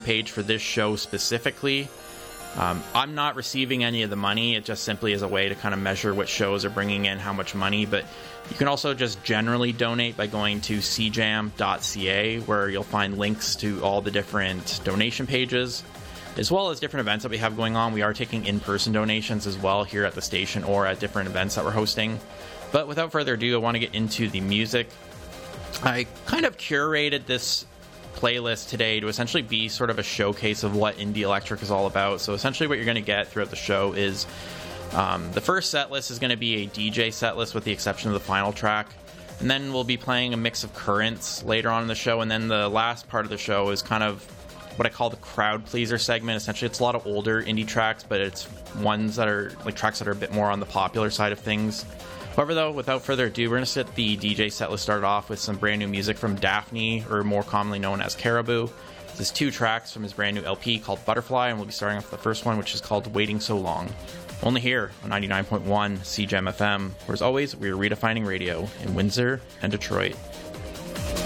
page for this show specifically. I'm not receiving any of the money. It just simply is a way to kind of measure what shows are bringing in how much money. But you can also just generally donate by going to cjam.ca, where you'll find links to all the different donation pages, as well as different events that we have going on. We are taking in-person donations as well here at the station or at different events that we're hosting. But without further ado, I want to get into the music. I kind of curated this playlist today to essentially be sort of a showcase of what indie electric is all about. So essentially what you're going to get throughout the show is the first set list is going to be a DJ set list with the exception of the final track, and then we'll be playing a mix of currents later on in the show, and then the last part of the show is kind of what I call the crowd pleaser segment. Essentially it's a lot of older indie tracks, but it's ones that are like tracks that are a bit more on the popular side of things. However, though, without further ado, we're going to set the DJ set list started off with some brand new music from Daphne, or more commonly known as Caribou. This is 2 tracks from his brand new LP called Butterfly, and we'll be starting off with the first one, which is called Waiting So Long. Only here on 99.1 CJAM FM, where as always, we are redefining radio in Windsor and Detroit.